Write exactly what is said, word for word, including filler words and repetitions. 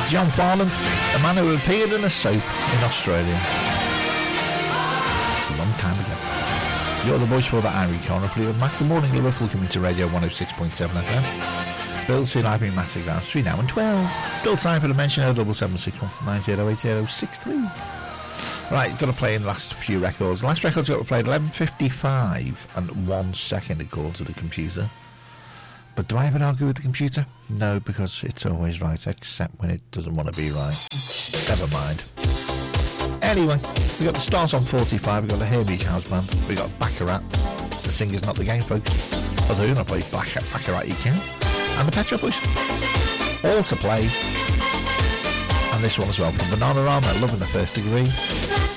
John Farnham, a man who appeared in a soap in Australia a long time ago. You're the voice for the Irie Corner, Fleetwood Mac. Good morning, Liverpool, Community Radio one oh six point seven F M. Bill, see live in Massive Ground, three now and twelve. Still time for the mention oh double seven six one nine oh eight oh six three. Right, got to play in the last few records. The last record's got to play at eleven fifty-five and one second according to the computer. But do I ever argue with the computer? No, because it's always right, except when it doesn't want to be right. Never mind. Anyway, we got the Stars on forty-five, we got the Hair Beach House Band, we got Baccarat, the Singer's Not the Game, folks. Although you're going to play Baccarat, you can. And the Pet Shop Boys. All to play. And this one as well from Bananarama, Love in the First Degree.